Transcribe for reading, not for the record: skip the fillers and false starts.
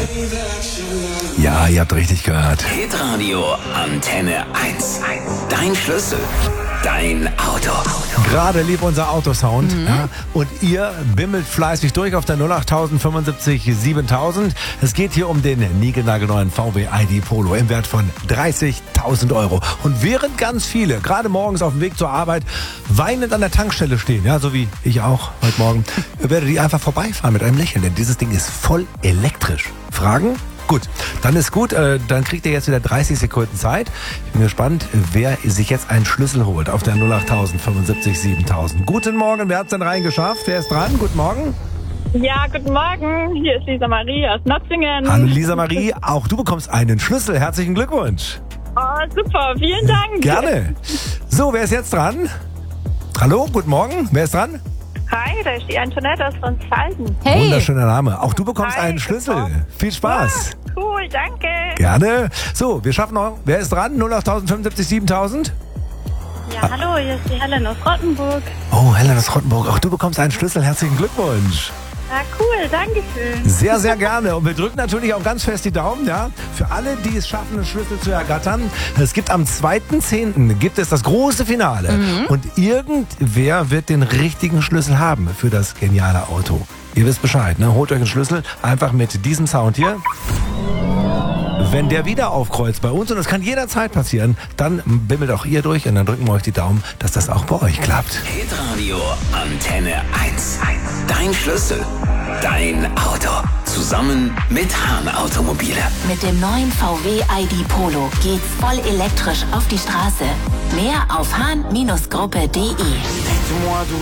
Ja, ihr habt richtig gehört. Hitradio Antenne 1. Dein Schlüssel. Dein Auto. Gerade lief unser Autosound. Ja, und ihr bimmelt fleißig durch auf der 08000 75 7000. Es geht hier um den niegelnagelneuen VW ID Polo im Wert von 30.000 Euro. Und während ganz viele, gerade morgens auf dem Weg zur Arbeit, weinend an der Tankstelle stehen, ja, so wie ich auch heute Morgen, werdet ihr einfach vorbeifahren mit einem Lächeln, denn dieses Ding ist voll elektrisch. Fragen? Gut, dann ist gut. Dann kriegt ihr jetzt wieder 30 Sekunden Zeit. Ich bin gespannt, wer sich jetzt einen Schlüssel holt auf der 08000 75 7000. Guten Morgen, wer hat's denn reingeschafft? Wer ist dran? Guten Morgen. Ja, guten Morgen. Hier ist Lisa Marie aus Notzingen. Hallo Lisa Marie, auch du bekommst einen Schlüssel. Herzlichen Glückwunsch. Oh, super. Vielen Dank. Gerne. So, wer ist jetzt dran? Hallo, guten Morgen. Wer ist dran? Hi, da ist die Antoinette aus Ronsfelden. Hey, Wunderschöner Name. Auch du bekommst Hi, einen Schlüssel. super. Viel Spaß. Cool, danke. Gerne. So, wir schaffen noch. Wer ist dran? 08000 75 7000. Ja, hallo, hier ist die Helen aus Rottenburg. Oh, Helen aus Rottenburg. Auch du bekommst einen Schlüssel. Herzlichen Glückwunsch. Ja, cool, danke schön. Sehr, sehr gerne. Und wir drücken natürlich auch ganz fest die Daumen, ja, für alle, die es schaffen, einen Schlüssel zu ergattern. Es gibt am 2.10. gibt es das große Finale. Und irgendwer wird den richtigen Schlüssel haben für das geniale Auto. Ihr wisst Bescheid, ne? Holt euch einen Schlüssel einfach mit diesem Sound hier. Wenn der wieder aufkreuzt bei uns, und das kann jederzeit passieren, dann bimmelt auch ihr durch und dann drücken wir euch die Daumen, dass das auch bei euch klappt. Hitradio Antenne 1. Dein Schlüssel. Dein Auto. Zusammen mit Hahn Automobile. Mit dem neuen VW ID Polo geht's voll elektrisch auf die Straße. Mehr auf hahn-gruppe.de.